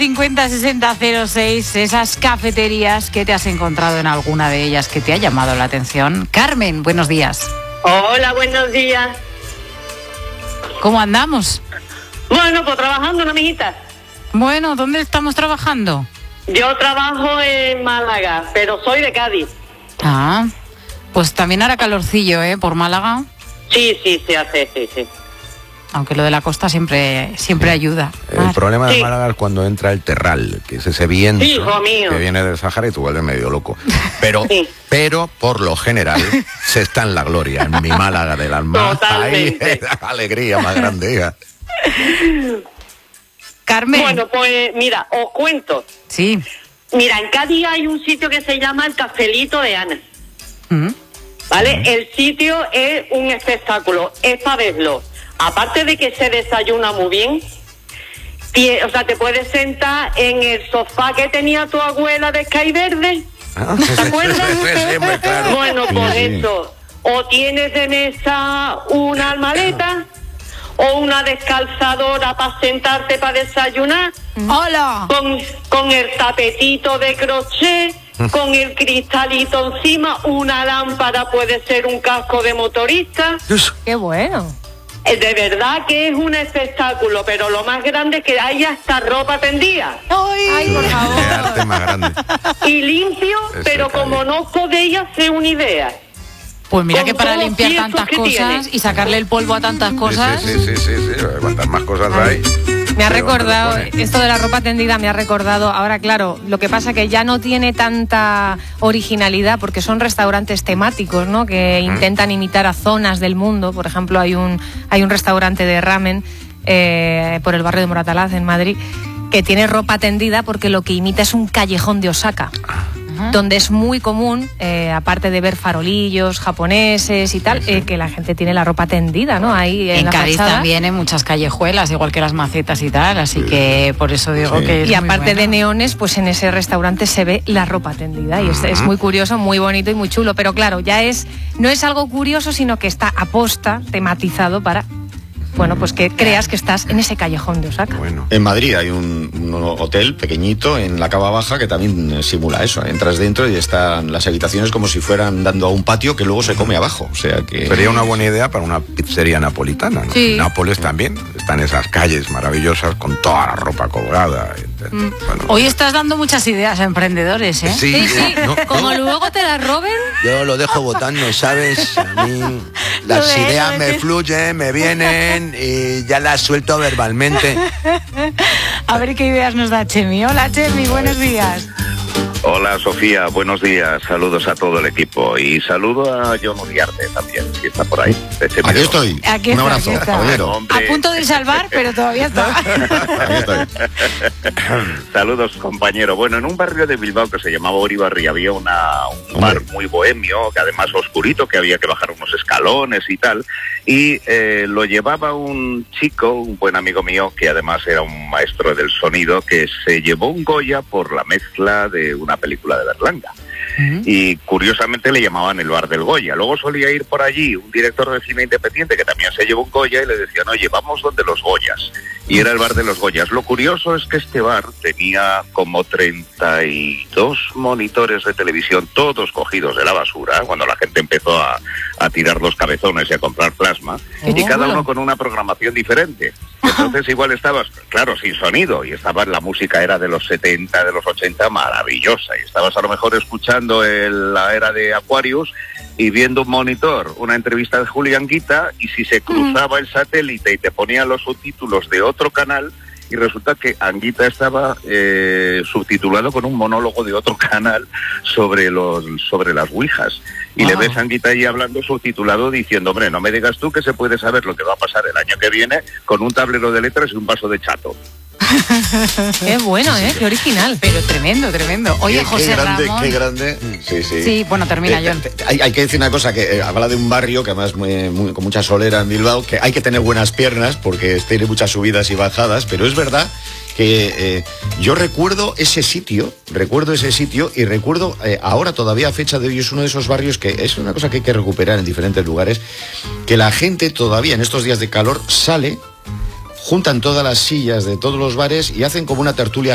506006, esas cafeterías que te has encontrado en alguna de ellas que te ha llamado la atención. Carmen, buenos días. Hola, buenos días. ¿Cómo andamos? Bueno, pues trabajando, ¿no, mijita? Bueno, ¿dónde estamos trabajando? Yo trabajo en Málaga, pero soy de Cádiz. Ah, pues también hará calorcillo, por Málaga. Sí, se hace, sí. Aunque lo de la costa siempre ayuda. El problema de Sí. Málaga es cuando entra el terral, que es ese viento Hijo mío. que viene del Sahara y tú vuelves medio loco. Pero, Sí. pero por lo general, se está en la gloria, en mi Málaga del alma. Totalmente. Ahí, la alegría más grande, hija. Carmen. Bueno, pues mira, os cuento. Sí. Mira, en Cádiz hay un sitio que se llama el Cafelito de Ana. Mm. ¿Vale? El sitio es un espectáculo, es para verlo. Aparte de que se desayuna muy bien, o sea, te puedes sentar en el sofá que tenía tu abuela de Sky Verde. ¿Te acuerdas? Siempre, claro. Bueno, Sí, por sí. eso. O tienes de mesa una almaleta o una descalzadora para sentarte para desayunar. ¡Hola! Con el tapetito de crochet, con el cristalito encima, una lámpara, puede ser un casco de motorista. ¡Qué bueno! De verdad que es un espectáculo, pero lo más grande es que hay hasta ropa tendida. ¡Ay, por Qué favor! arte más grande. Y limpio, Ese pero como Cádiz. no podéis hacer una idea. Pues mira Con que para todos limpiar los tantas piezos que cosas tiene. y sacarle el polvo a tantas cosas. Sí. Cuantas más cosas hay. Me ha pero recordado, bueno, pone. esto de la ropa tendida me ha recordado, ahora claro, lo que pasa que ya no tiene tanta originalidad porque son restaurantes temáticos, ¿no? Que intentan imitar a zonas del mundo. Por ejemplo, hay un restaurante de ramen por el barrio de Moratalaz, en Madrid, que tiene ropa tendida porque lo que imita es un callejón de Osaka. Donde es muy común, aparte de ver farolillos japoneses y tal, que la gente tiene la ropa tendida, ¿no? Ahí En la Cádiz fachada. también hay muchas callejuelas, igual que las macetas y tal, así que por eso digo Sí. que es Y muy aparte de bueno. neones, pues en ese restaurante se ve la ropa tendida y es muy curioso, muy bonito y muy chulo. Pero claro, no es algo curioso, sino que está aposta, tematizado para, bueno, pues que creas que estás en ese callejón de Osaka. Bueno. En Madrid hay un hotel pequeñito en la Cava Baja que también simula eso. Entras dentro y están las habitaciones como si fueran dando a un patio que luego se come abajo. O sea que Sería una buena idea para una pizzería napolitana, ¿no? Sí. En Nápoles también están esas calles maravillosas con toda la ropa colgada. Bueno, Hoy estás dando muchas ideas a emprendedores, ¿eh? sí, no, Como luego te la roben. yo lo dejo votando, ¿sabes? A mí las Lo de- ideas lo me de- fluyen, me vienen y ya las suelto verbalmente. A ver qué ideas nos da Chemi. Hola Chemi, buenos días. Hola Sofía, buenos días, saludos a todo el equipo y saludo a John Uriarte también, que está por ahí. aquí estoy. Aquí un está, abrazo, aquí está. caballero. Hombre. A punto de salvar, pero todavía está. Aquí estoy. Saludos compañero. Bueno, en un barrio de Bilbao que se llamaba Uribarri había un bar muy bohemio, que además oscurito, que había que bajar unos escalones y tal, y lo llevaba un chico, un buen amigo mío, que además era un maestro del sonido, que se llevó un Goya por la mezcla de una película de Berlanga. Y curiosamente le llamaban el bar del Goya. Luego solía ir por allí un director de cine independiente que también se llevó un Goya y le decían, oye, vamos donde los Goyas. Y era el bar de los Goyas. Lo curioso es que este bar tenía como 32 monitores de televisión, todos cogidos de la basura, cuando la gente empezó a tirar los cabezones y a comprar plasma, y cada uno con una programación diferente. Entonces igual estabas, claro, sin sonido, y estaba, la música era de los 70, de los 80, maravillosa, y estabas a lo mejor escuchando la era de Aquarius y viendo un monitor, una entrevista de Julián Guita, y si se cruzaba el satélite y te ponían los subtítulos de otro canal, y resulta que Anguita estaba subtitulado con un monólogo de otro canal sobre las ouijas. Y le ves a Anguita ahí hablando subtitulado diciendo, hombre, no me digas tú que se puede saber lo que va a pasar el año que viene con un tablero de letras y un vaso de chato. Qué bueno, qué original. Pero tremendo, tremendo. Oye, José Ramón. Qué grande. Sí, sí. Sí, bueno, termina, John. Hay que decir una cosa, que habla de un barrio que además con mucha solera en Bilbao, que hay que tener buenas piernas porque tiene muchas subidas y bajadas, pero es verdad que yo recuerdo ese sitio y recuerdo ahora todavía a fecha de hoy es uno de esos barrios que es una cosa que hay que recuperar en diferentes lugares, que la gente todavía en estos días de calor sale, juntan todas las sillas de todos los bares y hacen como una tertulia